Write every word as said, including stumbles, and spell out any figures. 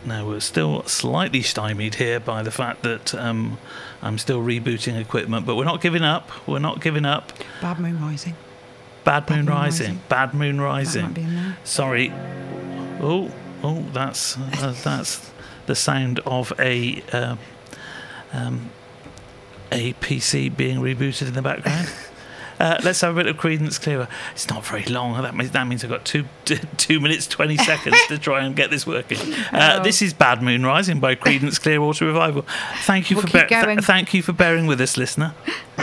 no, we're still slightly stymied here by the fact that um, I'm still rebooting equipment, but we're not giving up. We're not giving up. Bad Moon Rising. Bad, Bad Moon, Moon Rising. Rising. Bad Moon Rising. That might be in there. Sorry. Oh, oh, that's uh, that's the sound of a uh, um, a P C being rebooted in the background. Uh, let's have a bit of Creedence Clearwater. It's not very long. That means that means I've got two two minutes twenty seconds to try and get this working. Uh, Oh. This is Bad Moon Rising by Creedence Clearwater Revival. Thank you We'll for keep bear- going. th- thank you for bearing with us, listener.